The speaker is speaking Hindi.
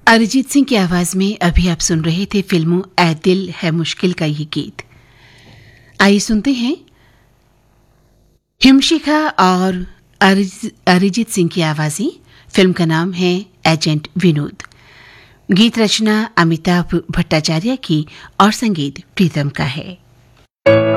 अरिजीत सिंह की आवाज में अभी आप सुन रहे थे फिल्मों ऐ दिल है मुश्किल का ये गीत। आइए सुनते हैं हिमशिखा और अरिजीत सिंह की आवाजें। फिल्म का नाम है एजेंट विनोद। गीत रचना अमिताभ भट्टाचार्य की और संगीत प्रीतम का है।